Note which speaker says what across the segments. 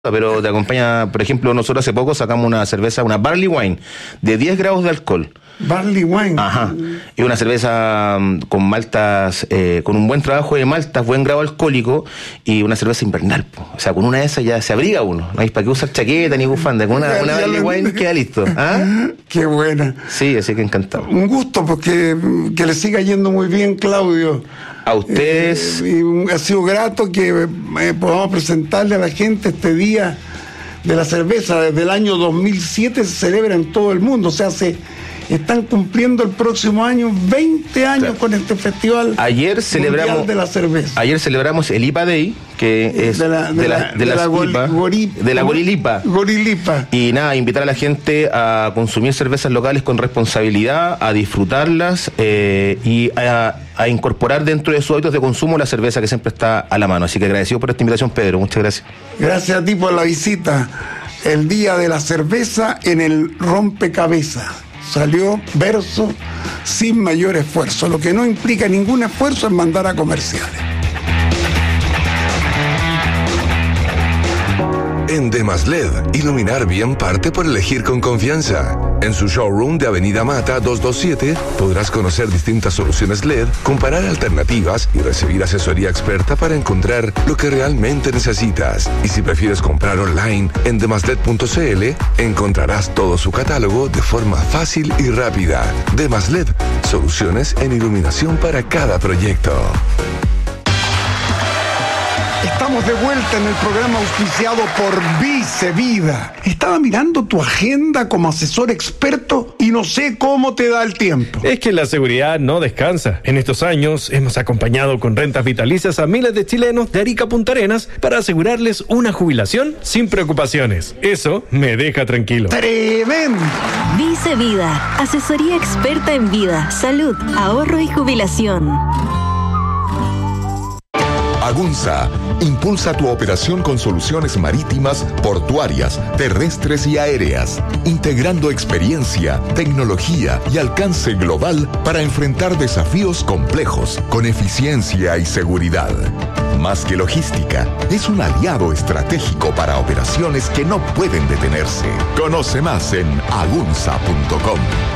Speaker 1: pero te acompaña, por ejemplo, nosotros hace poco sacamos una cerveza, una Barley Wine, de 10 grados de alcohol.
Speaker 2: Barley Wine.
Speaker 1: Ajá. Y una cerveza con maltas, con un buen trabajo de maltas, buen grado alcohólico, y una cerveza invernal, po. O sea, con una de esas ya se abriga uno. No hay para qué usar chaqueta ni bufanda. Con una Barley Wine queda listo. ¿Ah?
Speaker 2: Qué buena.
Speaker 1: Sí, así que encantado.
Speaker 2: Un gusto, porque que le siga yendo muy bien, Claudio.
Speaker 1: A ustedes.
Speaker 2: Y ha sido grato que podamos presentarle a la gente este día de la cerveza. Desde el año 2007 se celebra en todo el mundo. O sea, están cumpliendo el próximo año 20 años, claro, con este festival mundial de la cerveza.
Speaker 1: Ayer celebramos el IPA Day, que es de la Gorilipa. Y nada, invitar a la gente a consumir cervezas locales con responsabilidad, a disfrutarlas y a incorporar dentro de sus hábitos de consumo la cerveza que siempre está a la mano. Así que agradecido por esta invitación, Pedro. Muchas gracias.
Speaker 2: Gracias a ti por la visita. El día de la cerveza en el rompecabezas. Salió verso sin mayor esfuerzo, lo que no implica ningún esfuerzo en mandar a comerciales.
Speaker 3: En Demas-LED, iluminar bien parte por elegir con confianza. En su showroom de Avenida Mata 227 podrás conocer distintas soluciones LED, comparar alternativas y recibir asesoría experta para encontrar lo que realmente necesitas. Y si prefieres comprar online en demasled.cl, encontrarás todo su catálogo de forma fácil y rápida. Demas-LED, soluciones en iluminación para cada proyecto.
Speaker 2: Estamos de vuelta en el programa auspiciado por Vice Vida. Estaba mirando tu agenda como asesor experto y no sé cómo te da el tiempo.
Speaker 4: Es que la seguridad no descansa. En estos años hemos acompañado con rentas vitalicias a miles de chilenos de Arica a Punta Arenas para asegurarles una jubilación sin preocupaciones. Eso me deja tranquilo.
Speaker 2: ¡Tremendo!
Speaker 5: Vice Vida, asesoría experta en vida, salud, ahorro y jubilación.
Speaker 6: Agunza impulsa tu operación con soluciones marítimas, portuarias, terrestres y aéreas, integrando experiencia, tecnología y alcance global para enfrentar desafíos complejos con eficiencia y seguridad. Más que logística, es un aliado estratégico para operaciones que no pueden detenerse. Conoce más en agunza.com.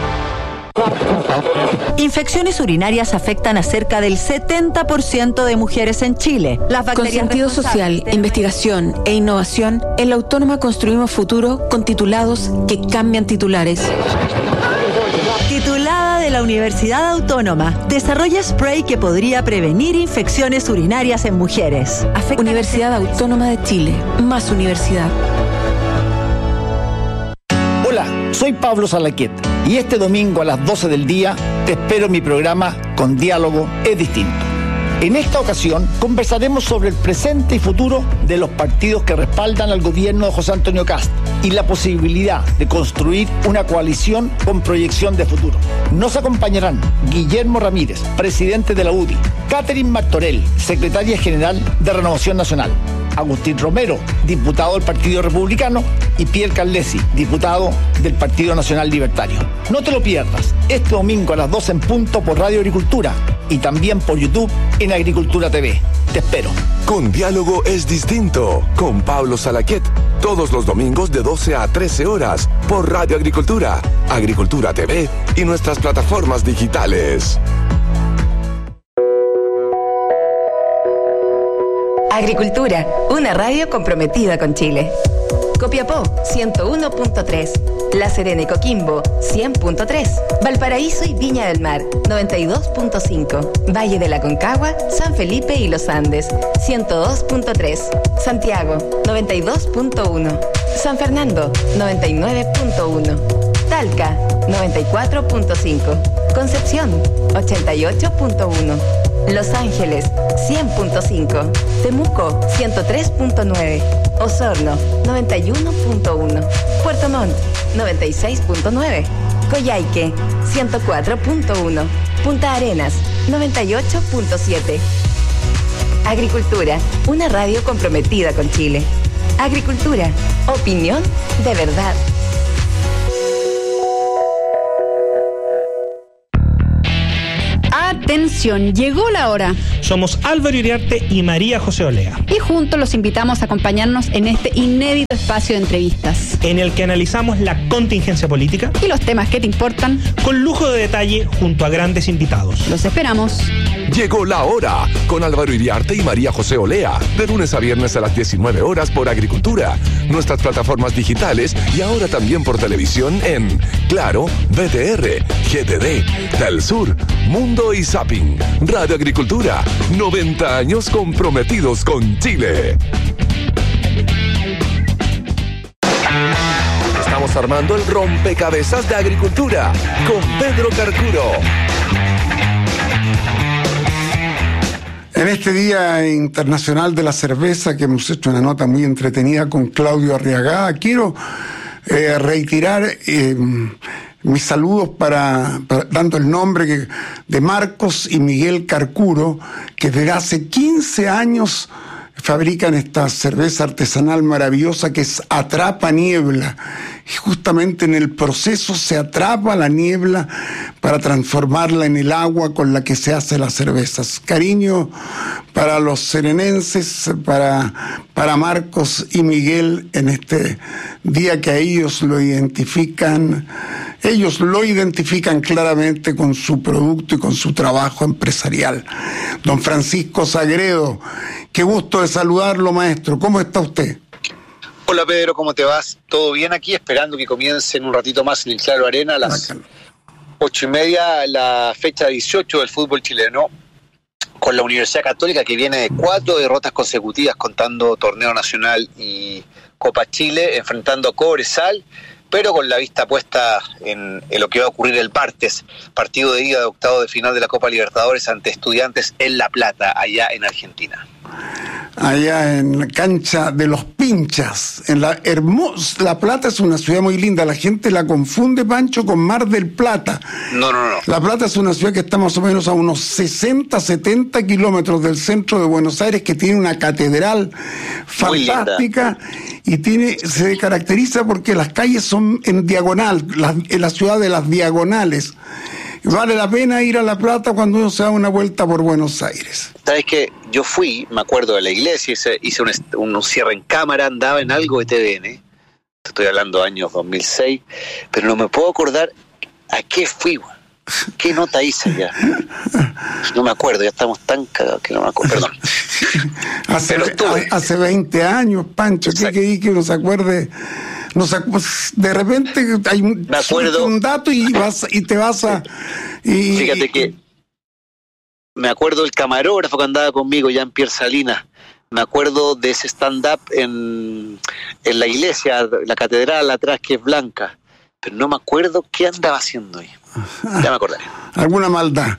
Speaker 7: Infecciones urinarias afectan a cerca del 70% de mujeres en Chile.
Speaker 8: Con sentido social, investigación e innovación, en la Autónoma construimos futuro con titulados que cambian titulares.
Speaker 7: Titulada de la Universidad Autónoma, desarrolla spray que podría prevenir infecciones urinarias en mujeres.
Speaker 8: Universidad Autónoma de Chile, más universidad.
Speaker 9: Hola, soy Pablo Salaquet y este domingo a las 12 del día te espero en mi programa Con Diálogo es Distinto. En esta ocasión conversaremos sobre el presente y futuro de los partidos que respaldan al gobierno de José Antonio Kast y la posibilidad de construir una coalición con proyección de futuro. Nos acompañarán Guillermo Ramírez, presidente de la UDI, Catherine Martorell, secretaria general de Renovación Nacional, Agustín Romero, diputado del Partido Republicano, y Pierre Carlesi, diputado del Partido Nacional Libertario. No te lo pierdas, este domingo a las 12 en punto por Radio Agricultura y también por YouTube en Agricultura TV. Te espero.
Speaker 3: Con Diálogo es Distinto, con Pablo Salaquet, todos los domingos de 12 a 13 horas por Radio Agricultura, Agricultura TV y nuestras plataformas digitales.
Speaker 10: Agricultura, una radio comprometida con Chile. Copiapó, 101.3. La Serena y Coquimbo, 100.3. Valparaíso y Viña del Mar, 92.5. Valle de la Concagua, San Felipe y Los Andes, 102.3. Santiago, 92.1. San Fernando, 99.1. Talca, 94.5. Concepción, 88.1. Los Ángeles, 100.5. Temuco, 103.9. Osorno, 91.1. Puerto Montt, 96.9. Coyhaique, 104.1. Punta Arenas, 98.7. Agricultura, una radio comprometida con Chile. Agricultura, opinión de verdad.
Speaker 11: Atención, llegó la hora.
Speaker 12: Somos Álvaro Iriarte y María José Olea.
Speaker 11: Y juntos los invitamos a acompañarnos en este inédito espacio de entrevistas,
Speaker 12: en el que analizamos la contingencia política
Speaker 11: y los temas que te importan,
Speaker 12: con lujo de detalle junto a grandes invitados.
Speaker 11: Los esperamos.
Speaker 3: Llegó la hora con Álvaro Iriarte y María José Olea, de lunes a viernes a las 19 horas por Agricultura, nuestras plataformas digitales y ahora también por televisión en Claro, VTR, GTD, Telesur, Mundo y Zapping. Radio Agricultura, 90 años comprometidos con Chile. Estamos armando el rompecabezas de Agricultura con Pedro Carcuro.
Speaker 2: En este Día Internacional de la Cerveza, que hemos hecho una nota muy entretenida con Claudio Arriagada, quiero reiterar mis saludos dando el nombre de Marcos y Miguel Carcuro, que desde hace 15 años fabrican esta cerveza artesanal maravillosa que es Atrapa Niebla. Y justamente en el proceso se atrapa la niebla para transformarla en el agua con la que se hace las cervezas. Cariño para los serenenses, para Marcos y Miguel en este día que a ellos lo identifican claramente con su producto y con su trabajo empresarial. Don Francisco Sagredo, qué gusto de saludarlo, maestro. ¿Cómo está usted?
Speaker 13: Hola Pedro, ¿cómo te vas? ¿Todo bien aquí? Esperando que comience en un ratito más en el Claro Arena a las 8:30 la fecha 18 del fútbol chileno, con la Universidad Católica que viene de 4 derrotas consecutivas contando torneo nacional y Copa Chile, enfrentando a Cobresal, pero con la vista puesta en lo que va a ocurrir el martes, partido de ida de octavo de final de la Copa Libertadores ante Estudiantes en La Plata, allá en Argentina.
Speaker 2: Allá en la cancha de los Pinchas, La Plata es una ciudad muy linda, la gente la confunde, Pancho, con Mar del Plata. No. La Plata es una ciudad que está más o menos a unos 60-70 kilómetros del centro de Buenos Aires, que tiene una catedral fantástica y se caracteriza porque las calles son en diagonal, en la ciudad de las diagonales. Vale la pena ir a La Plata cuando uno se da una vuelta por Buenos Aires.
Speaker 13: ¿Sabes qué? Yo fui, me acuerdo de la iglesia, hice un cierre en cámara, andaba en algo de TVN, estoy hablando de años 2006, pero no me puedo acordar a qué fui, qué nota hice ya. No me acuerdo, ya estamos tan cagados que no me acuerdo, perdón.
Speaker 2: Hace 20 años, Pancho, ¿qué uno se acuerde? De repente hay un dato y te vas a...
Speaker 13: Fíjate que me acuerdo del camarógrafo que andaba conmigo, Jean-Pierre Salinas. Me acuerdo de ese stand-up en la iglesia, la catedral atrás, que es blanca. Pero no me acuerdo qué andaba haciendo ahí. Ya me acordaré.
Speaker 2: ¿Alguna maldad?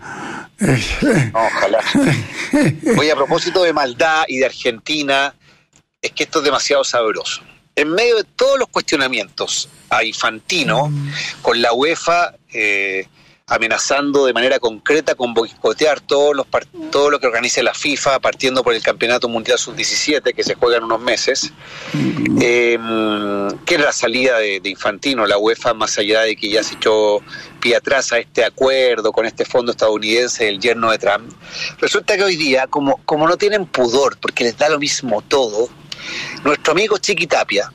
Speaker 13: Ojalá. Oye, a propósito de maldad y de Argentina, es que esto es demasiado sabroso. En medio de todos los cuestionamientos a Infantino, con la UEFA amenazando de manera concreta con boicotear todo lo que organice la FIFA, partiendo por el Campeonato Mundial Sub-17 que se juega en unos meses, que era la salida de Infantino, la UEFA, más allá de que ya se echó pie atrás a este acuerdo con este fondo estadounidense, el yerno de Trump. Resulta que hoy día, como no tienen pudor, porque les da lo mismo todo, nuestro amigo Chiqui Tapia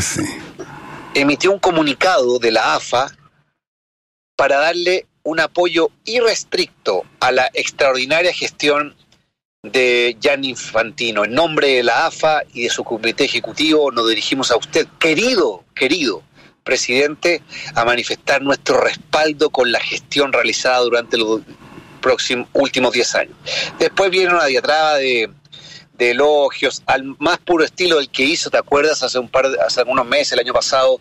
Speaker 13: emitió un comunicado de la AFA para darle un apoyo irrestricto a la extraordinaria gestión de Gianni Infantino. En nombre de la AFA y de su comité ejecutivo nos dirigimos a usted, querido presidente, a manifestar nuestro respaldo con la gestión realizada durante los últimos 10 años. Después viene una diatriba de elogios al más puro estilo del que hizo, ¿te acuerdas? Hace algunos meses, el año pasado,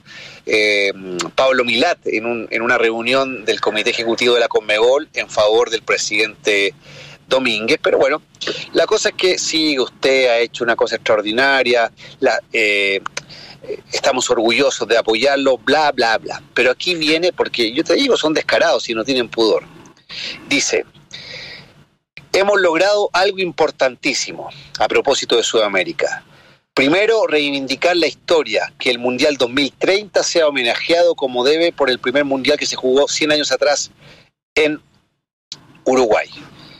Speaker 13: Pablo Milat en una reunión del Comité Ejecutivo de la Conmebol en favor del presidente Domínguez. Pero bueno, la cosa es que sí, usted ha hecho una cosa extraordinaria, estamos orgullosos de apoyarlo, bla, bla, bla. Pero aquí viene, porque yo te digo, son descarados y no tienen pudor. Dice: hemos logrado algo importantísimo a propósito de Sudamérica. Primero, reivindicar la historia, que el Mundial 2030 sea homenajeado como debe por el primer Mundial que se jugó 100 años atrás en Uruguay.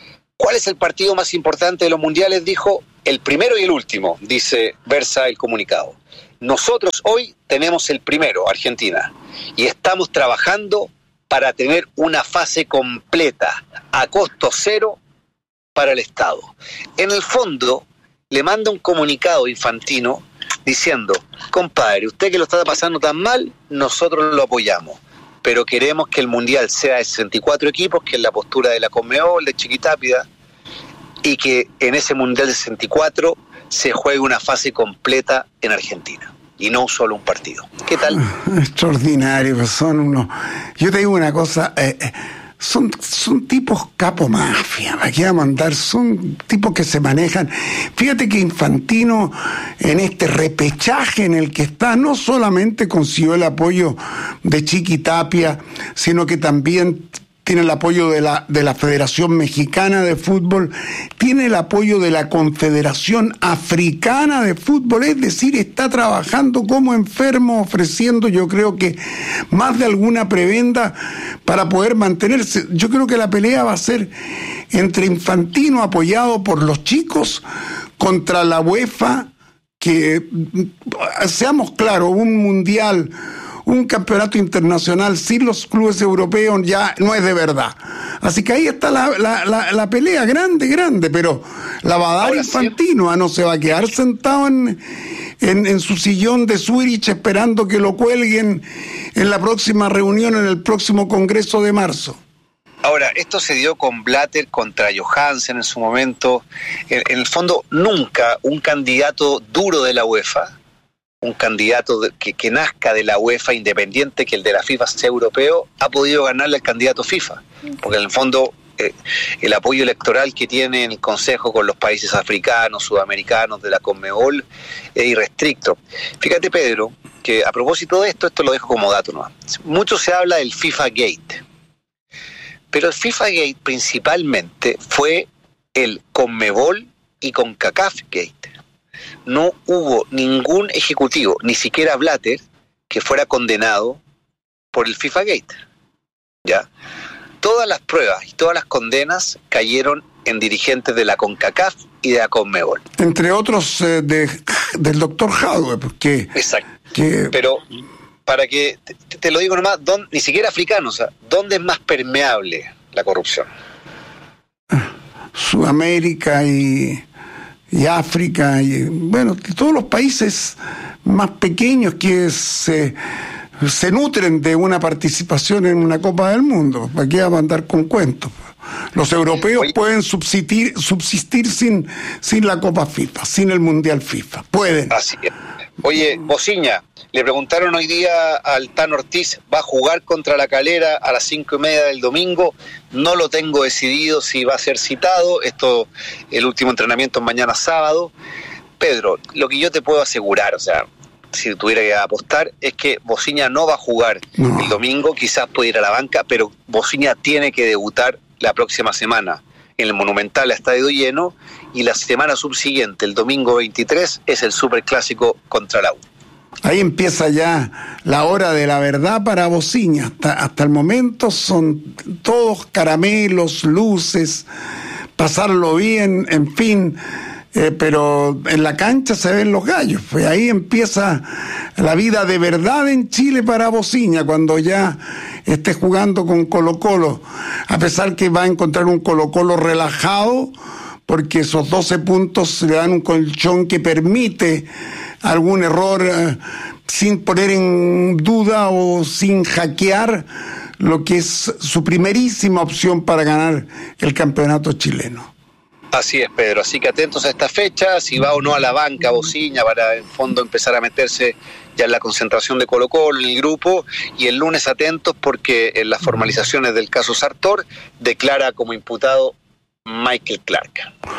Speaker 13: ¿Cuál es el partido más importante de los mundiales? Dijo, el primero y el último, versa el comunicado. Nosotros hoy tenemos el primero, Argentina, y estamos trabajando para tener una fase completa, a costo cero, para el Estado. En el fondo, le manda un comunicado Infantino diciendo, compadre, usted que lo está pasando tan mal, nosotros lo apoyamos, pero queremos que el Mundial sea de 64 equipos, que es la postura de la Conmebol, de Chiquitapia, y que en ese Mundial de 64 se juegue una fase completa en Argentina, y no solo un partido. ¿Qué tal?
Speaker 2: Extraordinario, son unos... Yo te digo una cosa... Son tipos capo mafia, aquí vamos a andar, son tipos que se manejan. Fíjate que Infantino, en este repechaje en el que está, no solamente consiguió el apoyo de Chiquitapia, sino que también tiene el apoyo de la Federación Mexicana de Fútbol, tiene el apoyo de la Confederación Africana de Fútbol, es decir, está trabajando como enfermo, ofreciendo, yo creo que más de alguna prebenda para poder mantenerse. Yo creo que la pelea va a ser entre Infantino, apoyado por los chicos, contra la UEFA, que, seamos claros, un mundial, un campeonato internacional sin los clubes europeos ya no es de verdad. Así que ahí está la pelea grande, pero la va a dar Infantino, no se va a quedar sentado en su sillón de Zurich esperando que lo cuelguen en la próxima reunión, en el próximo Congreso de marzo.
Speaker 13: Ahora, esto se dio con Blatter contra Johansen en su momento. En el fondo, nunca un candidato duro de la UEFA, un candidato que nazca de la UEFA independiente, que el de la FIFA sea europeo, ha podido ganarle al candidato FIFA. Porque en el fondo el apoyo electoral que tiene el Consejo con los países africanos, sudamericanos, de la Conmebol, es irrestricto. Fíjate, Pedro, que a propósito de esto lo dejo como dato nomás. Mucho se habla del FIFA Gate. Pero el FIFA Gate principalmente fue el Conmebol y CONCACAF Gate. No hubo ningún ejecutivo, ni siquiera Blatter, que fuera condenado por el FIFA Gate. ¿Ya? Todas las pruebas y todas las condenas cayeron en dirigentes de la CONCACAF y de la CONMEBOL.
Speaker 2: Entre otros del doctor Jadwe, porque...
Speaker 13: Exacto. Pero para que te lo digo nomás, ni siquiera africanos, o sea, ¿dónde es más permeable la corrupción?
Speaker 2: Sudamérica y África, y bueno, todos los países más pequeños que se nutren de una participación en una Copa del Mundo. ¿Para qué vamos a andar con cuentos? Los europeos pueden subsistir sin la Copa FIFA, sin el Mundial FIFA. Pueden.
Speaker 13: Así es. Oye, Bociña, le preguntaron hoy día al Tan Ortiz, ¿va a jugar contra La Calera a las 5:30 del domingo? No lo tengo decidido si va a ser citado. El último entrenamiento es mañana sábado. Pedro, lo que yo te puedo asegurar, o sea, si tuviera que apostar, es que Bociña no va a jugar el domingo, quizás puede ir a la banca, pero Bociña tiene que debutar la próxima semana en el Monumental a estadio lleno, y la semana subsiguiente, el domingo 23, es el Superclásico contra la U.
Speaker 2: Ahí empieza ya la hora de la verdad para Bociña. Hasta el momento son todos caramelos, luces, pasarlo bien, en fin, pero en la cancha se ven los gallos. Pues ahí empieza la vida de verdad en Chile para Bociña, cuando ya esté jugando con Colo-Colo, a pesar que va a encontrar un Colo-Colo relajado, porque esos 12 puntos le dan un colchón que permite algún error sin poner en duda o sin hackear lo que es su primerísima opción para ganar el campeonato chileno.
Speaker 13: Así es, Pedro. Así que atentos a esta fecha, si va o no a la banca Bociña para en fondo empezar a meterse ya en la concentración de Colo-Colo, en el grupo, y el lunes atentos porque en las formalizaciones del caso Sartor declara como imputado Michael Clark.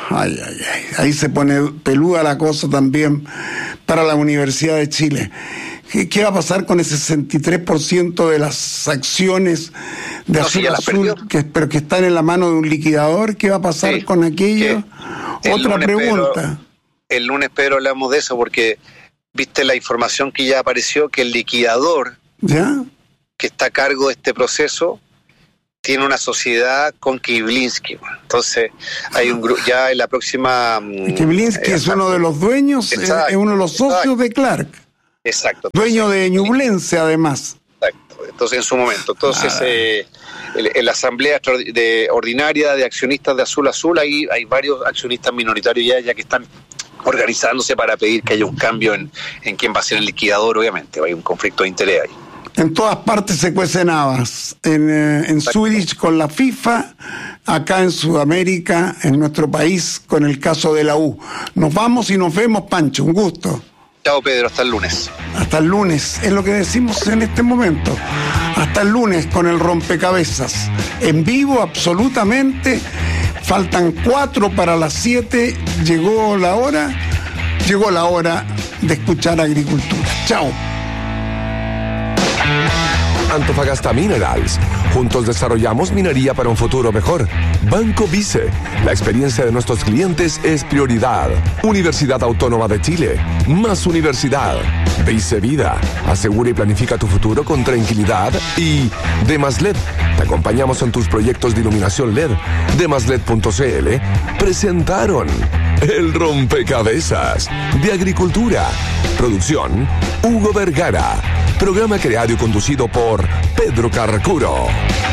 Speaker 2: Ahí se pone peluda la cosa también para la Universidad de Chile. ¿Qué va a pasar con ese 63% de las acciones de Azul, pero que están en la mano de un liquidador? ¿Qué va a pasar con aquello? Otra pregunta.
Speaker 13: El lunes, Pedro, hablamos de eso porque viste la información que ya apareció, que el liquidador que está a cargo de este proceso tiene una sociedad con Kiblinski. Entonces, hay un grupo, ya en la próxima...
Speaker 2: Kiblinski es uno de los dueños, es uno de los socios de Clark.
Speaker 13: Exacto.
Speaker 2: Dueño de Ñublense, además.
Speaker 13: Exacto. Entonces, en su momento. Entonces, en la asamblea ordinaria de accionistas de Azul Azul, ahí hay varios accionistas minoritarios ya que están organizándose para pedir que haya un cambio en quién va a ser el liquidador, obviamente. Hay un conflicto de interés ahí.
Speaker 2: En todas partes se cuecen habas. En Zurich con la FIFA, acá en Sudamérica, en nuestro país, con el caso de la U. Nos vamos y nos vemos, Pancho. Un gusto.
Speaker 13: Chao, Pedro. Hasta el lunes.
Speaker 2: Hasta el lunes. Es lo que decimos en este momento. Hasta el lunes con el rompecabezas. En vivo, absolutamente. Faltan 4 para las 7. Llegó la hora de escuchar agricultura. Chao.
Speaker 3: Antofagasta Minerals. Juntos desarrollamos minería para un futuro mejor. Banco Vice. La experiencia de nuestros clientes es prioridad. Universidad Autónoma de Chile. Más universidad. Vice Vida. Asegura y planifica tu futuro con tranquilidad. Y Demaslet. Te acompañamos en tus proyectos de iluminación LED. Demaslet.cl presentaron El Rompecabezas de Agricultura. Producción Hugo Vergara. Programa creado y conducido por Pedro Carracuro.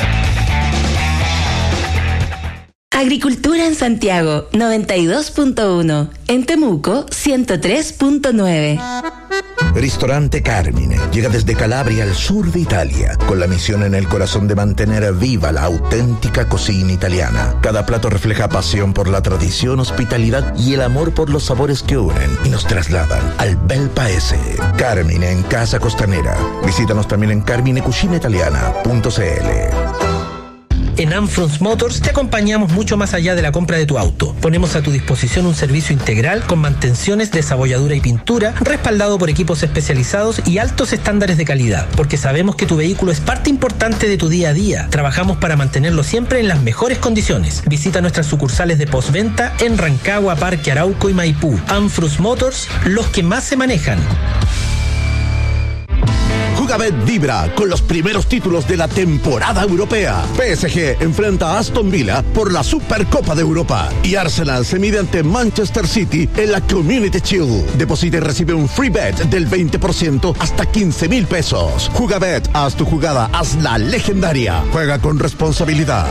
Speaker 10: Agricultura en Santiago, 92.1. En Temuco, 103.9.
Speaker 14: Ristorante Carmine llega desde Calabria al sur de Italia, con la misión en el corazón de mantener viva la auténtica cocina italiana. Cada plato refleja pasión por la tradición, hospitalidad y el amor por los sabores que unen y nos trasladan al bel paese. Carmine en Casa Costanera. Visítanos también en carminecucinaitaliana.cl.
Speaker 15: En Amfrons Motors te acompañamos mucho más allá de la compra de tu auto. Ponemos a tu disposición un servicio integral con mantenciones, desabolladura y pintura, respaldado por equipos especializados y altos estándares de calidad, porque sabemos que tu vehículo es parte importante de tu día a día. Trabajamos para mantenerlo siempre en las mejores condiciones. Visita nuestras sucursales de postventa en Rancagua, Parque Arauco y Maipú. Amfrons Motors, los que más se manejan.
Speaker 16: Jugabet vibra con los primeros títulos de la temporada europea. PSG enfrenta a Aston Villa por la Supercopa de Europa y Arsenal se mide ante Manchester City en la Community Shield. Deposita y recibe un free bet del 20% hasta 15,000 pesos. Jugabet, haz tu jugada, hazla legendaria. Juega con responsabilidad.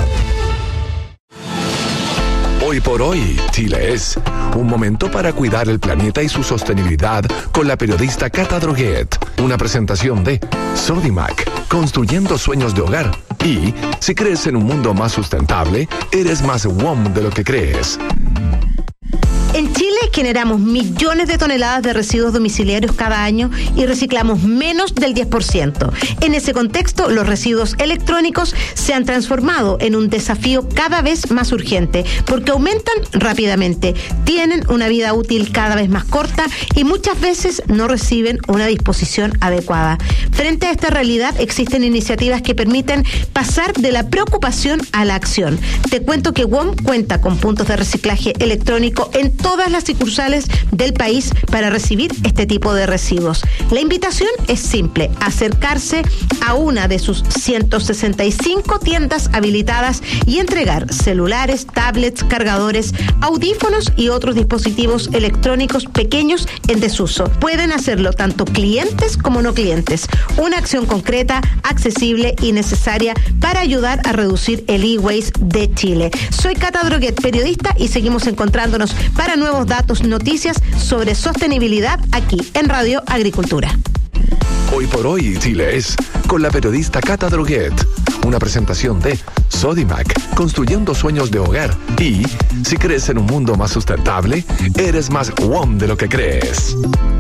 Speaker 3: Hoy por hoy, Chile es un momento para cuidar el planeta y su sostenibilidad con la periodista Cata Droguet. Una presentación de Sodimac, construyendo sueños de hogar. Y si crees en un mundo más sustentable, eres más WOM de lo que crees.
Speaker 17: En Chile generamos millones de toneladas de residuos domiciliarios cada año y reciclamos menos del 10%. En ese contexto, los residuos electrónicos se han transformado en un desafío cada vez más urgente porque aumentan rápidamente, tienen una vida útil cada vez más corta y muchas veces no reciben una disposición adecuada. Frente a esta realidad, existen iniciativas que permiten pasar de la preocupación a la acción. Te cuento que WOM cuenta con puntos de reciclaje electrónico en todas las sucursales del país para recibir este tipo de residuos. La invitación es simple: acercarse a una de sus 165 tiendas habilitadas y entregar celulares, tablets, cargadores, audífonos y otros dispositivos electrónicos pequeños en desuso. Pueden hacerlo tanto clientes como no clientes. Una acción concreta, accesible y necesaria para ayudar a reducir el e-waste de Chile. Soy Cata Droguet, periodista, y seguimos encontrándonos para nuevos datos, noticias sobre sostenibilidad aquí en Radio Agricultura.
Speaker 3: Hoy por hoy, Chile es con la periodista Cata Droguet. Una presentación de Sodimac, construyendo sueños de hogar. Y si crees en un mundo más sustentable, eres más WOM de lo que crees.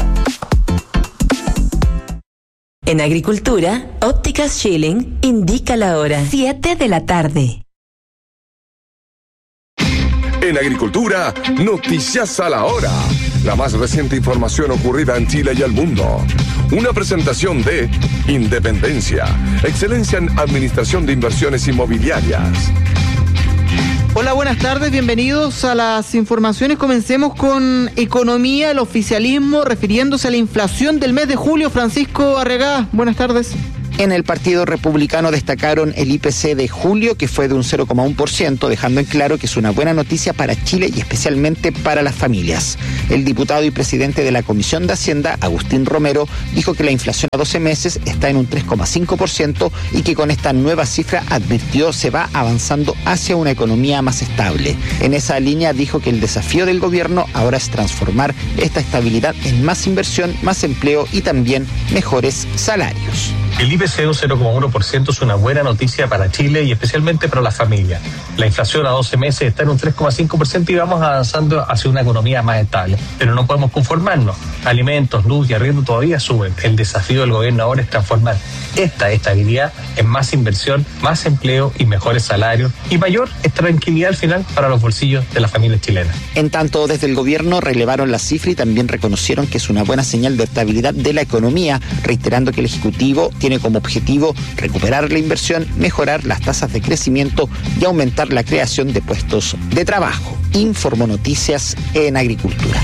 Speaker 10: En Agricultura, Ópticas Schilling indica la hora: 7 de la tarde.
Speaker 3: En Agricultura, noticias a la hora. La más reciente información ocurrida en Chile y el mundo. Una presentación de Independencia, excelencia en administración de inversiones inmobiliarias.
Speaker 18: Hola, buenas tardes, bienvenidos a las informaciones. Comencemos con economía, el oficialismo refiriéndose a la inflación del mes de julio. Francisco Arregá, buenas tardes.
Speaker 19: En el Partido Republicano destacaron el IPC de julio, que fue de un 0,1%, dejando en claro que es una buena noticia para Chile y especialmente para las familias. El diputado y presidente de la Comisión de Hacienda, Agustín Romero, dijo que la inflación a 12 meses está en un 3,5% y que con esta nueva cifra, advirtió, se va avanzando hacia una economía más estable. En esa línea dijo que el desafío del gobierno ahora es transformar esta estabilidad en más inversión, más empleo y también mejores salarios.
Speaker 20: El IPC de 0,1% es una buena noticia para Chile y especialmente para las familias. La inflación a 12 meses está en un 3,5% y vamos avanzando hacia una economía más estable. Pero no podemos conformarnos. Alimentos, luz y arriendo todavía suben. El desafío del gobierno ahora es transformar esta estabilidad en más inversión, más empleo y mejores salarios y mayor tranquilidad al final para los bolsillos de las familias chilenas.
Speaker 19: En tanto, desde el gobierno relevaron la cifra y también reconocieron que es una buena señal de estabilidad de la economía, reiterando que el Ejecutivo tiene como objetivo recuperar la inversión, mejorar las tasas de crecimiento y aumentar la creación de puestos de trabajo. Informó Noticias en Agricultura.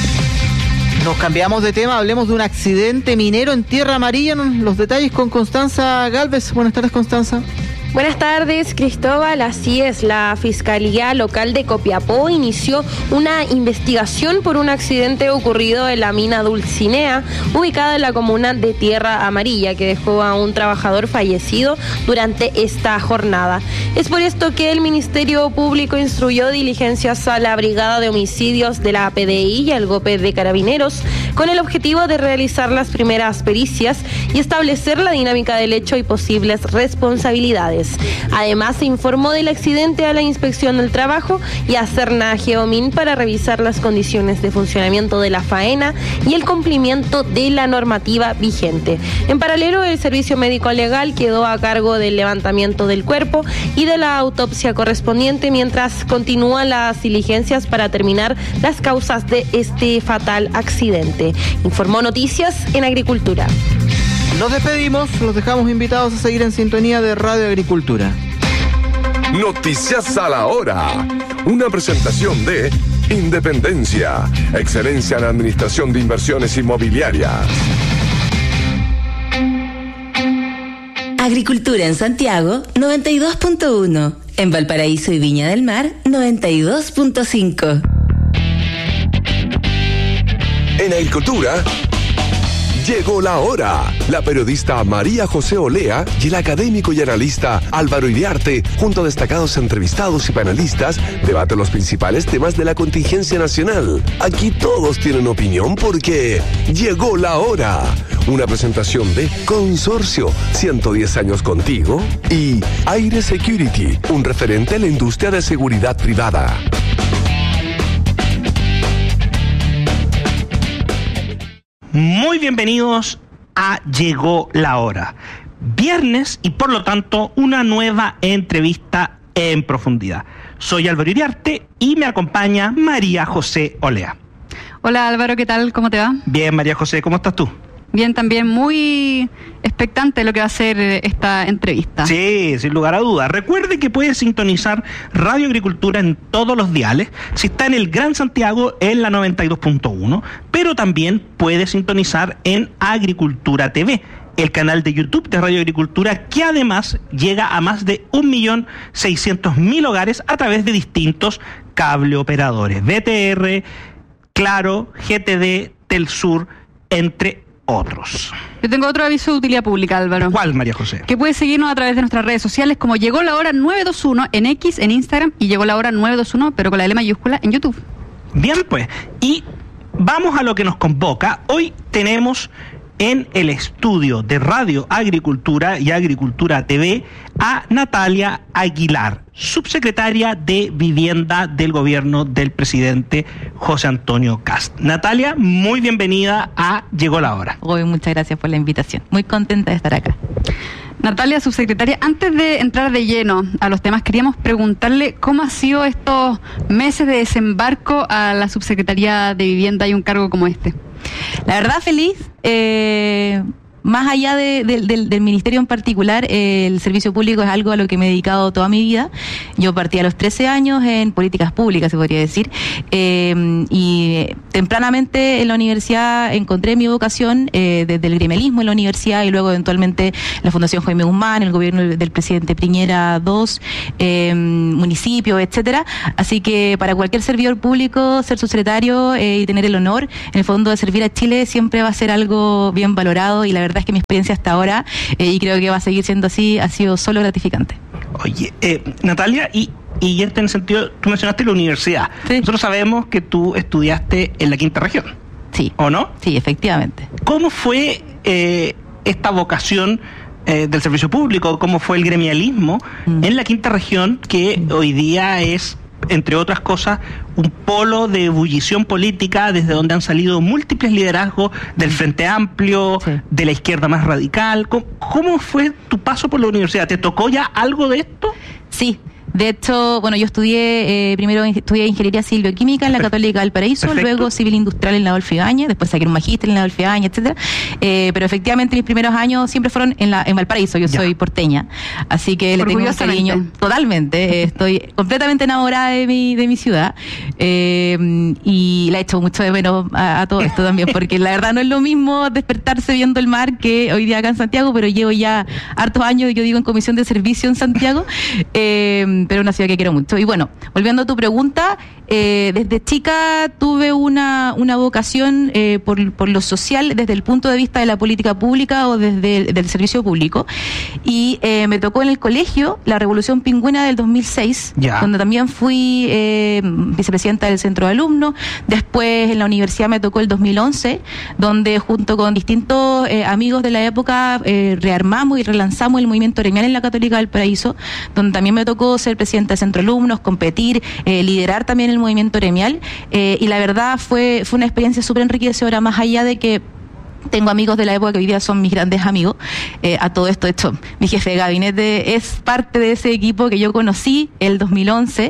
Speaker 18: Nos cambiamos de tema, hablemos de un accidente minero en Tierra Amarilla. Los detalles con Constanza Galvez. Buenas tardes, Constanza.
Speaker 21: Buenas tardes, Cristóbal. Así es, la Fiscalía Local de Copiapó inició una investigación por un accidente ocurrido en la mina Dulcinea, ubicada en la comuna de Tierra Amarilla, que dejó a un trabajador fallecido durante esta jornada. Es por esto que el Ministerio Público instruyó diligencias a la Brigada de Homicidios de la PDI y al GOPE de Carabineros, con el objetivo de realizar las primeras pericias y establecer la dinámica del hecho y posibles responsabilidades. Además, se informó del accidente a la Inspección del Trabajo y a Serna Geomin para revisar las condiciones de funcionamiento de la faena y el cumplimiento de la normativa vigente. En paralelo, el Servicio Médico Legal quedó a cargo del levantamiento del cuerpo y de la autopsia correspondiente, mientras continúan las diligencias para determinar las causas de este fatal accidente. Informó Noticias en Agricultura.
Speaker 18: Nos despedimos, los dejamos invitados a seguir en sintonía de Radio Agricultura.
Speaker 3: Noticias a la hora. Una presentación de Independencia, excelencia en administración de inversiones inmobiliarias.
Speaker 10: Agricultura en Santiago, 92.1. En Valparaíso y Viña del Mar, 92.5.
Speaker 3: En Agricultura, llegó la hora. La periodista María José Olea y el académico y analista Álvaro Iriarte, junto a destacados entrevistados y panelistas, debaten los principales temas de la contingencia nacional. Aquí todos tienen opinión porque llegó la hora. Una presentación de Consorcio, 110 años contigo, y Aire Security, un referente en la industria de seguridad privada.
Speaker 12: Muy bienvenidos a Llegó la Hora. Viernes y por lo tanto una nueva entrevista en profundidad. Soy Álvaro Iriarte y me acompaña María José Olea.
Speaker 11: Hola Álvaro, ¿qué tal? ¿Cómo te va?
Speaker 12: Bien, María José, ¿cómo estás tú?
Speaker 11: Bien, también muy expectante de lo que va a ser esta entrevista.
Speaker 12: Sí, sin lugar a dudas. Recuerde que puede sintonizar Radio Agricultura en todos los diales. Si está en el Gran Santiago, en la 92.1, pero también puede sintonizar en Agricultura TV, el canal de YouTube de Radio Agricultura, que además llega a más de 1.600.000 hogares a través de distintos cable operadores, BTR, Claro, GTD, Telsur, entre otros.
Speaker 11: Yo tengo otro aviso de utilidad pública, Álvaro.
Speaker 12: ¿Cuál, María José?
Speaker 11: Que puedes seguirnos a través de nuestras redes sociales como Llegó la Hora 921 en X, en Instagram, y Llegó la Hora 921, pero con la L mayúscula, en YouTube.
Speaker 12: Bien, pues, y vamos a lo que nos convoca. Hoy tenemos en el estudio de Radio Agricultura y Agricultura TV a Natalia Aguilar, subsecretaria de Vivienda del gobierno del presidente José Antonio Kast. Natalia, muy bienvenida a Llegó la Hora.
Speaker 22: Hoy muchas gracias por la invitación. Muy contenta de estar acá.
Speaker 11: Natalia, subsecretaria, antes de entrar de lleno a los temas, queríamos preguntarle cómo ha sido estos meses de desembarco a la subsecretaría de Vivienda y un cargo como este.
Speaker 22: La verdad, feliz. más allá del ministerio en particular, el servicio público es algo a lo que me he dedicado toda mi vida. Yo partí a los 13 años en políticas públicas, se podría decir, y tempranamente en la universidad encontré mi vocación desde el gremialismo en la universidad y luego eventualmente la Fundación Jaime Guzmán, el gobierno del presidente Piñera II, municipio, etcétera. Así que para cualquier servidor público, ser subsecretario y tener el honor, en el fondo, de servir a Chile siempre va a ser algo bien valorado, y la verdad es que mi experiencia hasta ahora, y creo que va a seguir siendo así, ha sido solo gratificante.
Speaker 12: Oye, Natalia, y en este sentido, tú mencionaste la universidad. Sí. Nosotros sabemos que tú estudiaste en la Quinta Región.
Speaker 22: Sí.
Speaker 12: ¿O no?
Speaker 22: Sí, efectivamente.
Speaker 12: ¿Cómo fue esta vocación del servicio público? ¿Cómo fue el gremialismo en la Quinta Región, que hoy día es, entre otras cosas, un polo de ebullición política desde donde han salido múltiples liderazgos del Frente Amplio, de la izquierda más radical? ¿Cómo fue tu paso por la universidad? ¿Te tocó ya algo de esto?
Speaker 22: Sí. De hecho, bueno, yo primero estudié Ingeniería Civil Bioquímica en la Católica del Paraíso, luego Civil Industrial en la Adolfo Ibáñez, después saqué un magíster en la Adolfo Ibáñez, etcétera. Pero efectivamente mis primeros años siempre fueron en Valparaíso, yo soy porteña, así que le tengo un cariño totalmente, estoy completamente enamorada de mi ciudad, y la he hecho mucho de menos a todo esto también, porque la verdad no es lo mismo despertarse viendo el mar que hoy día acá en Santiago, pero llevo ya hartos años, yo digo, en comisión de servicio en Santiago, pero una ciudad que quiero mucho. Y bueno, volviendo a tu pregunta, desde chica tuve una vocación por lo social desde el punto de vista de la política pública o desde del servicio público, y me tocó en el colegio la Revolución Pingüina del 2006, donde también fui vicepresidenta del centro de alumnos. Después en la universidad me tocó el 2011, donde junto con distintos amigos de la época rearmamos y relanzamos el movimiento gremial en la Católica del Paraíso, donde también me tocó ser presidenta de centro de alumnos, competir, liderar también el movimiento gremial, y la verdad fue una experiencia súper enriquecedora, más allá de que tengo amigos de la época que hoy día son mis grandes amigos. A todo esto, de hecho, mi jefe de gabinete es parte de ese equipo que yo conocí el 2011,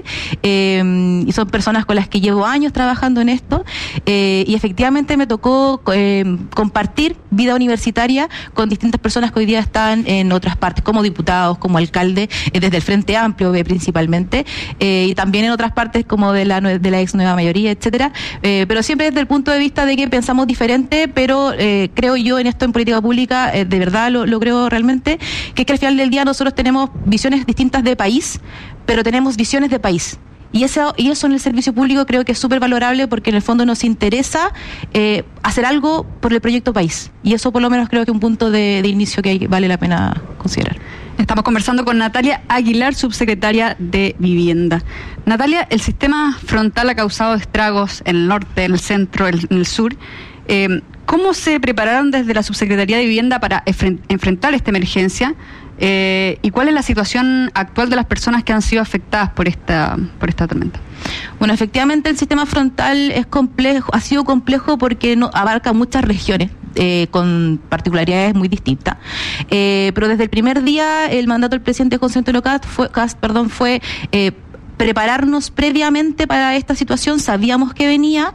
Speaker 22: y son personas con las que llevo años trabajando en esto, y efectivamente me tocó compartir vida universitaria con distintas personas que hoy día están en otras partes, como diputados, como alcalde, desde el Frente Amplio principalmente, y también en otras partes como de la ex nueva mayoría, etcétera, pero siempre desde el punto de vista de que pensamos diferente, pero creo yo en esto en política pública, de verdad lo creo realmente, que es que al final del día nosotros tenemos visiones distintas de país, pero tenemos visiones de país. Y eso en el servicio público creo que es súper valorable, porque en el fondo nos interesa hacer algo por el proyecto país. Y eso por lo menos creo que es un punto de inicio que vale la pena considerar.
Speaker 11: Estamos conversando con Natalia Aguilar, subsecretaria de Vivienda. Natalia, el sistema frontal ha causado estragos en el norte, en el centro, en el sur. ¿Cómo se prepararon desde la Subsecretaría de Vivienda para enfrentar esta emergencia? ¿Y cuál es la situación actual de las personas que han sido afectadas por esta tormenta?
Speaker 22: Bueno, efectivamente el sistema frontal es complejo, ha sido complejo porque abarca muchas regiones con particularidades muy distintas. Pero desde el primer día el mandato del presidente José Antonio Cast fue prepararnos previamente para esta situación. Sabíamos que venía.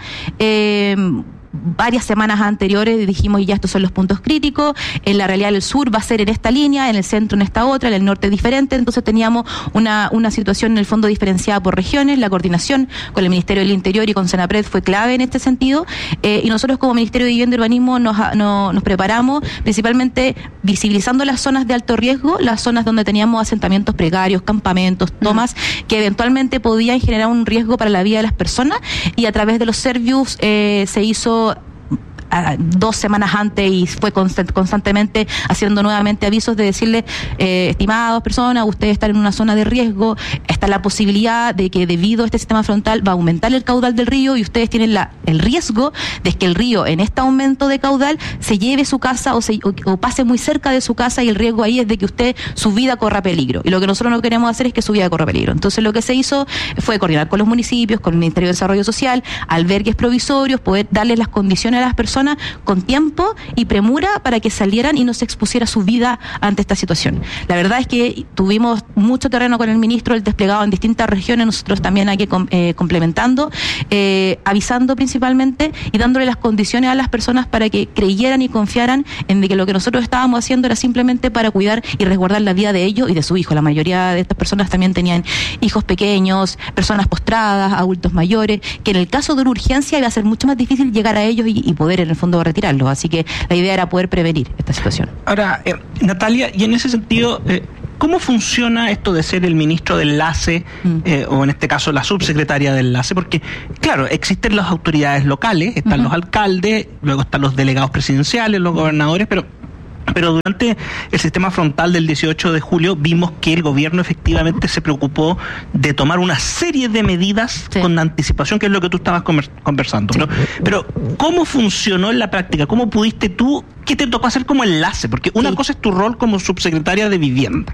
Speaker 22: Varias semanas anteriores dijimos, ya estos son los puntos críticos, en la realidad el sur va a ser en esta línea, en el centro en esta otra, en el norte diferente, entonces teníamos una situación en el fondo diferenciada por regiones. La coordinación con el Ministerio del Interior y con Senapred fue clave en este sentido, y nosotros como Ministerio de Vivienda y Urbanismo nos preparamos principalmente visibilizando las zonas de alto riesgo, las zonas donde teníamos asentamientos precarios, campamentos, tomas, que eventualmente podían generar un riesgo para la vida de las personas, y a través de los Servius se hizo 2 semanas antes, y fue constantemente haciendo nuevamente avisos de decirle, estimados personas, ustedes están en una zona de riesgo, está la posibilidad de que debido a este sistema frontal va a aumentar el caudal del río, y ustedes tienen el riesgo de que el río en este aumento de caudal se lleve su casa o pase muy cerca de su casa, y el riesgo ahí es de que su vida corra peligro, y lo que nosotros no queremos hacer es que su vida corra peligro. Entonces lo que se hizo fue coordinar con los municipios, con el Ministerio de Desarrollo Social, albergues provisorios, poder darles las condiciones a las personas personas con tiempo y premura para que salieran y no se expusiera su vida ante esta situación. La verdad es que tuvimos mucho terreno con el ministro, el desplegado en distintas regiones, nosotros también aquí complementando, avisando principalmente y dándole las condiciones a las personas para que creyeran y confiaran en de que lo que nosotros estábamos haciendo era simplemente para cuidar y resguardar la vida de ellos y de su hijo. La mayoría de estas personas también tenían hijos pequeños, personas postradas, adultos mayores, que en el caso de una urgencia iba a ser mucho más difícil llegar a ellos y poder en el fondo retirarlos. Así que la idea era poder prevenir esta situación.
Speaker 12: Ahora, Natalia, y en ese sentido, ¿cómo funciona esto de ser el ministro de enlace, o en este caso la subsecretaria de enlace? Porque, claro, existen las autoridades locales, están los alcaldes, luego están los delegados presidenciales, los gobernadores, pero durante el sistema frontal del 18 de julio vimos que el gobierno efectivamente se preocupó de tomar una serie de medidas con anticipación, que es lo que tú estabas conversando. Pero ¿cómo funcionó en la práctica? ¿Cómo pudiste tú, qué te tocó hacer como enlace? Porque una cosa es tu rol como subsecretaria de vivienda.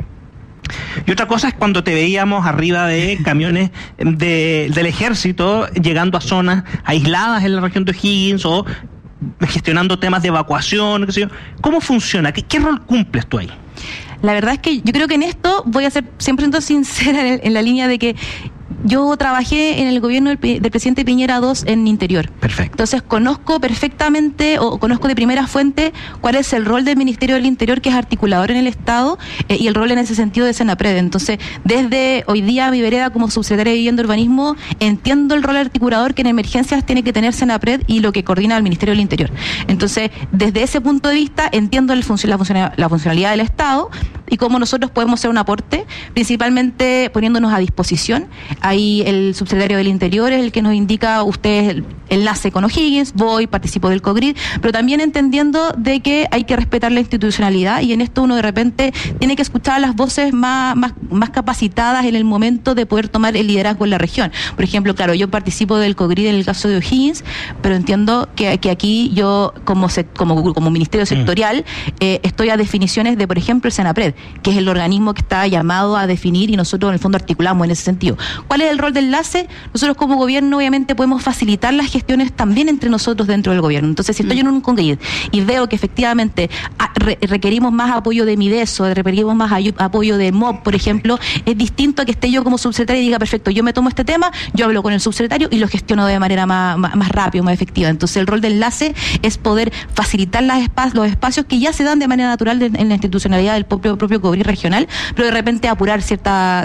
Speaker 12: Y otra cosa es cuando te veíamos arriba de camiones del ejército llegando a zonas aisladas en la región de O'Higgins o gestionando temas de evacuación, qué sé yo. ¿Cómo funciona? ¿Qué rol cumples tú ahí?
Speaker 22: La verdad es que yo creo que en esto voy a ser 100% sincera en la línea de que yo trabajé en el gobierno del presidente Piñera II en Interior.
Speaker 12: Perfecto.
Speaker 22: Entonces conozco perfectamente o conozco de primera fuente cuál es el rol del Ministerio del Interior, que es articulador en el Estado, y el rol en ese sentido de Senapred. Entonces, desde hoy día mi vereda como subsecretaria de Vivienda y Urbanismo, entiendo el rol articulador que en emergencias tiene que tener Senapred y lo que coordina el Ministerio del Interior. Entonces, desde ese punto de vista, entiendo la funcionalidad del Estado y cómo nosotros podemos hacer un aporte, principalmente poniéndonos a disposición. Ahí el subsecretario del Interior es el que nos indica, usted el enlace con O'Higgins, participo del COGRID, pero también entendiendo de que hay que respetar la institucionalidad, y en esto uno de repente tiene que escuchar las voces más capacitadas en el momento de poder tomar el liderazgo en la región. Por ejemplo, claro, yo participo del COGRID en el caso de O'Higgins, pero entiendo que aquí yo como ministerio sectorial estoy a definiciones de, por ejemplo, el Senapred, que es el organismo que está llamado a definir, y nosotros en el fondo articulamos en ese sentido. ¿Cuál es el rol de enlace? Nosotros como gobierno obviamente podemos facilitar las gestiones también entre nosotros dentro del gobierno. Entonces, si estoy en un COGRID y veo que efectivamente requerimos más apoyo de Mideso, requerimos más apoyo de MOB, por ejemplo, es distinto a que esté yo como subsecretaria y diga, perfecto, yo me tomo este tema, yo hablo con el subsecretario y lo gestiono de manera más rápida, más efectiva. Entonces, el rol de enlace es poder facilitar los espacios que ya se dan de manera natural en la institucionalidad del propio COGRID regional, pero de repente apurar cierta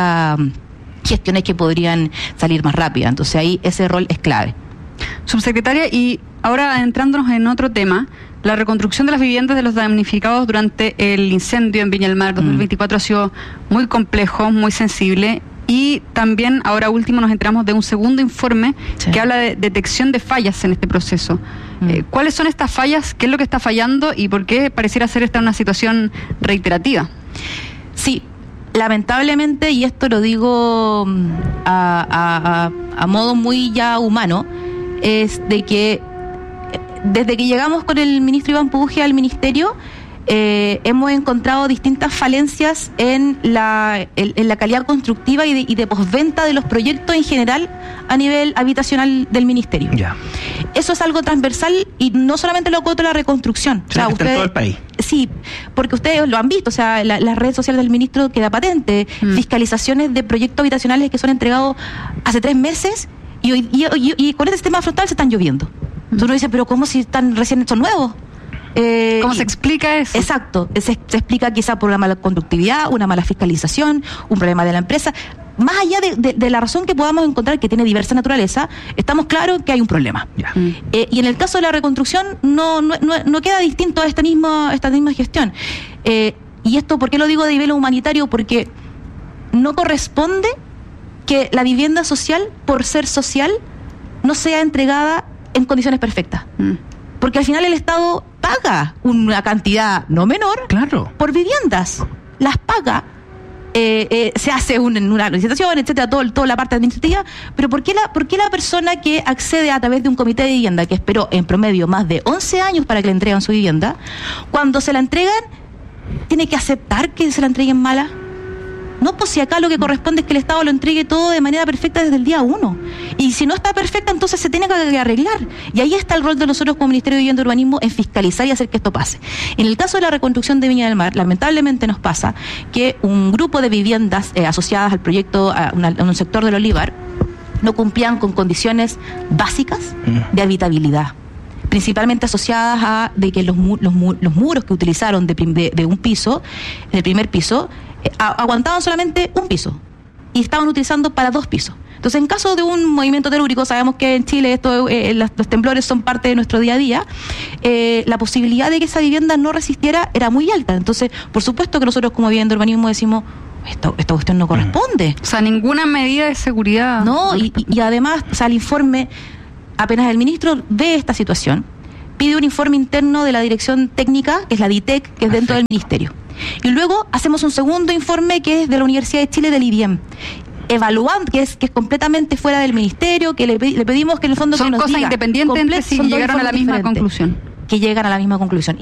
Speaker 22: gestiones que podrían salir más rápidas. Entonces ahí ese rol es clave.
Speaker 11: Subsecretaria, y ahora entrándonos en otro tema, la reconstrucción de las viviendas de los damnificados durante el incendio en Viña del Mar 2024 ha sido muy complejo, muy sensible, y también ahora último nos enteramos de un segundo informe que habla de detección de fallas en este proceso. ¿Cuáles son estas fallas? ¿Qué es lo que está fallando? ¿Y por qué pareciera ser esta una situación reiterativa?
Speaker 22: Sí, lamentablemente, y esto lo digo a modo muy ya humano, es de que desde que llegamos con el ministro Iván Puje al ministerio, hemos encontrado distintas falencias en la calidad constructiva y de postventa de los proyectos en general a nivel habitacional del ministerio. Eso es algo transversal y no solamente lo acota la reconstrucción.
Speaker 12: O sea, ustedes, en todo el país.
Speaker 22: Sí, porque ustedes lo han visto, o sea, las redes sociales del ministro queda patente, fiscalizaciones de proyectos habitacionales que son entregados hace 3 meses y con este sistema frontal se están lloviendo. Entonces uno dice, pero ¿cómo si están recién hechos nuevos?
Speaker 11: ¿Cómo se explica eso?
Speaker 22: Exacto, se explica quizá por una mala conductividad, una mala fiscalización, un problema de la empresa. Más allá de la razón que podamos encontrar, que tiene diversa naturaleza, estamos claros que hay un problema. Y en el caso de la reconstrucción no queda distinto a esta misma gestión. Y esto, ¿por qué lo digo de nivel humanitario? Porque no corresponde que la vivienda social, por ser social, no sea entregada en condiciones perfectas. Porque al final el Estado paga una cantidad no menor por viviendas. Las paga, se hace una licitación, etcétera, toda la parte administrativa. Pero ¿por qué la persona que accede a través de un comité de vivienda, que esperó en promedio más de 11 años para que le entreguen su vivienda, cuando se la entregan, tiene que aceptar que se la entreguen mala? No, pues si acá lo que corresponde es que el Estado lo entregue todo de manera perfecta desde el día 1. Y si no está perfecta, entonces se tiene que arreglar. Y ahí está el rol de nosotros como Ministerio de Vivienda y Urbanismo en fiscalizar y hacer que esto pase. En el caso de la reconstrucción de Viña del Mar, lamentablemente nos pasa que un grupo de viviendas asociadas al proyecto, a un sector del Olivar, no cumplían con condiciones básicas de habitabilidad, principalmente asociadas a de que los muros que utilizaron de un piso, del primer piso, aguantaban solamente un piso y estaban utilizando para 2 pisos. Entonces, en caso de un movimiento telúrico, sabemos que en Chile los temblores son parte de nuestro día a día, la posibilidad de que esa vivienda no resistiera era muy alta. Entonces, por supuesto que nosotros como Vivienda y Urbanismo decimos, esta cuestión no corresponde.
Speaker 11: O sea, ninguna medida de seguridad.
Speaker 22: No, y además, o sea, el informe, apenas el ministro ve esta situación, pide un informe interno de la dirección técnica, que es la DITEC, que es dentro del ministerio. Y luego hacemos un segundo informe que es de la Universidad de Chile, del IBIEM, evaluando, que es completamente fuera del ministerio, que le pedimos que en el fondo
Speaker 11: son
Speaker 22: que nos
Speaker 11: cosas
Speaker 22: diga,
Speaker 11: independientes entre sí, llegaron a la misma conclusión.
Speaker 22: Que llegan a la misma conclusión.